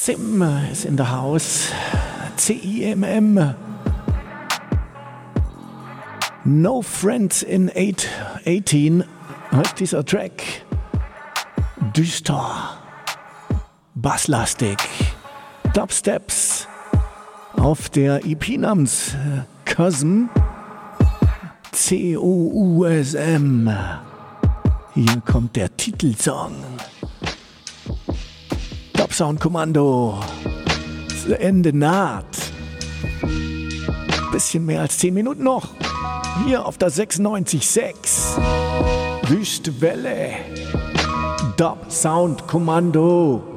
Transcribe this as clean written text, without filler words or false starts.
Sim ist in der Haus. CIMM. No Friends in 18 heißt dieser Track. Düster, basslastig, Dubsteps auf der EP namens Cosm. COUSM. Hier kommt der Titelsong. Dub Sound Kommando. Das Ende naht. Bisschen mehr als 10 Minuten noch. Hier auf der 96.6. Wüstewelle. Dub Sound Kommando.